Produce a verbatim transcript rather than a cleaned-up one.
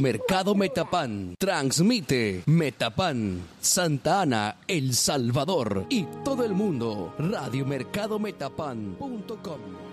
Mercado Metapan transmite Metapan, Santa Ana, El Salvador y todo el mundo. Radio Mercado Metapan punto com.